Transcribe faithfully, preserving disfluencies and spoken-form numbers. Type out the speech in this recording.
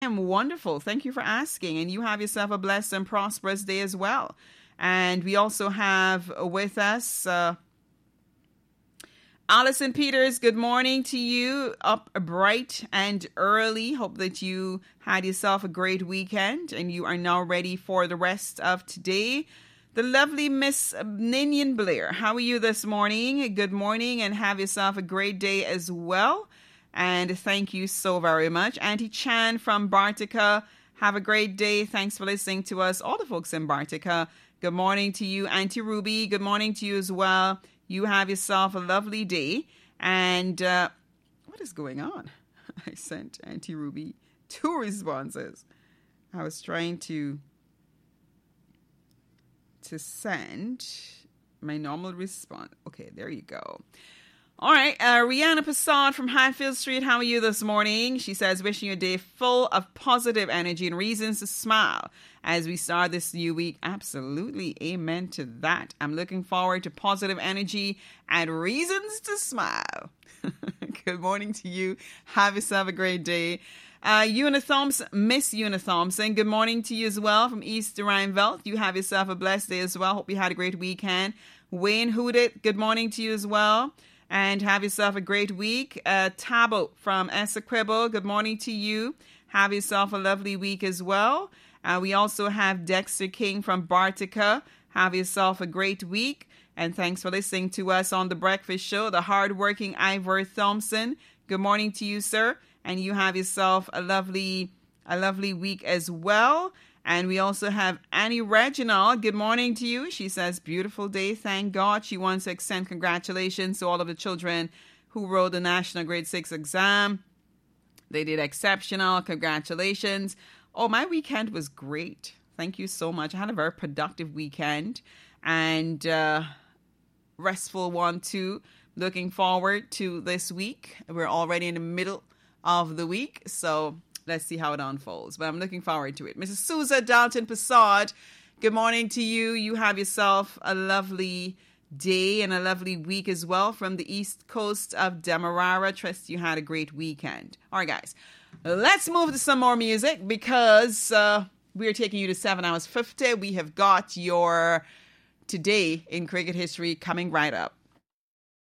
I'm wonderful. Thank you for asking. And you have yourself a blessed and prosperous day as well. And we also have with us uh, Allison Peters. Good morning to you. Up bright and early. Hope that you had yourself a great weekend and you are now ready for the rest of today. The lovely Miss Ninian Blair. How are you this morning? Good morning and have yourself a great day as well. And thank you so very much. Auntie Chan from Bartica, have a great day. Thanks for listening to us. All the folks in Bartica, good morning to you. Auntie Ruby, good morning to you as well. You have yourself a lovely day. And uh, what is going on? I sent Auntie Ruby two responses. I was trying to, to send my normal response. Okay, there you go. All right, uh, Rihanna Passad from Hatfield Street, how are you this morning? She says, wishing you a day full of positive energy and reasons to smile as we start this new week. Absolutely, amen to that. I'm looking forward to positive energy and reasons to smile. Good morning to you. Have yourself a great day. Uh, Una Thompson, Miss Una Thompson, good morning to you as well from East Rheinveld. You have yourself a blessed day as well. Hope you had a great weekend. Wayne Hoodit, good morning to you as well. And have yourself a great week. Uh, Tabo from Essequibo, good morning to you. Have yourself a lovely week as well. Uh, we also have Dexter King from Bartica. Have yourself a great week. And thanks for listening to us on The Breakfast Show. The hardworking Ivor Thompson, good morning to you, sir. And you have yourself a lovely, a lovely week as well. And we also have Annie Reginald. Good morning to you. She says, beautiful day, thank God. She wants to extend congratulations to all of the children who wrote the National Grade six exam. They did exceptional. Congratulations. Oh, my weekend was great. Thank you so much. I had a very productive weekend and uh, restful one too. Looking forward to this week. We're already in the middle of the week, so let's see how it unfolds, but I'm looking forward to it. Missus Souza Dalton Passad, good morning to you. You have yourself a lovely day and a lovely week as well from the east coast of Demerara. Trust you had a great weekend. All right, guys, let's move to some more music because uh, we're taking you to seven hours fifty. We have got your Today in Cricket History coming right up.